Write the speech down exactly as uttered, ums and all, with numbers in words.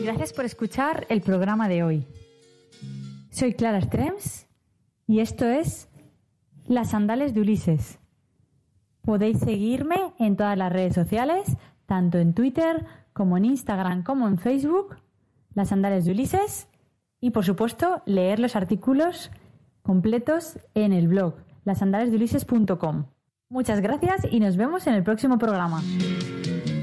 Gracias por escuchar el programa de hoy. Soy Clara Strems y esto es Las Sandales de Ulises. Podéis seguirme en todas las redes sociales, tanto en Twitter como en Instagram como en Facebook, Las Sandales de Ulises, y por supuesto leer los artículos completos en el blog las sandales de ulises punto com. Muchas gracias y nos vemos en el próximo programa.